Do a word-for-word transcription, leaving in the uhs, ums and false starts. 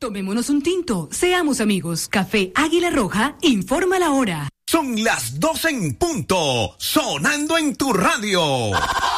Tomémonos un tinto, seamos amigos. Café Águila Roja, informa la hora. Son las doce en punto, sonando en tu radio.